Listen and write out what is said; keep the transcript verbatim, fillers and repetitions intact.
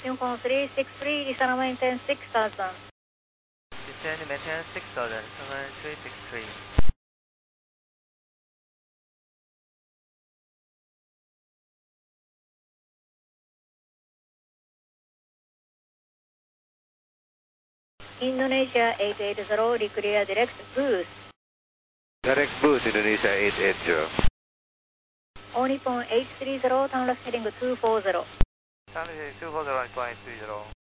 Uniform three six three, descend and maintain six thousand. Descend and maintain six thousand, seven three six three. Indonesia eight eight zero, declare direct boost. Direct boost, Indonesia eight eight zero. All Nippon eight three zero, turn left heading two four zero. Turn left heading two four zero, Nippon eight three zero.